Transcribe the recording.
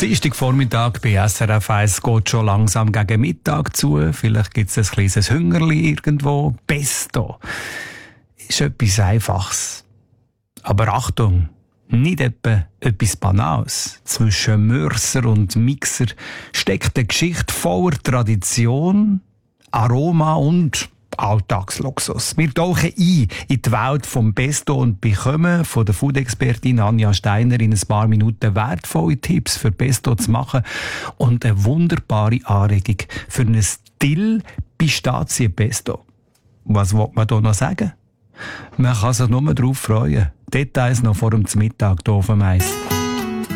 Dienstagvormittag bei SRF 1 geht schon langsam gegen Mittag zu. Vielleicht gibt es ein kleines Hüngerli irgendwo. Pesto ist etwas Einfaches. Aber Achtung, nicht etwa etwas Banales. Zwischen Mörser und Mixer steckt eine Geschichte voller Tradition, Aroma und Alltagsluxus. Wir tauchen ein in die Welt vom Pesto und bekommen von der Food-Expertin Anja Steiner in ein paar Minuten wertvolle Tipps für Pesto zu machen und eine wunderbare Anregung für ein Dill-Pistazien-Pesto. Was will man da noch sagen? Man kann sich nur darauf freuen. Details noch vor dem Mittag hier auf dem Eis.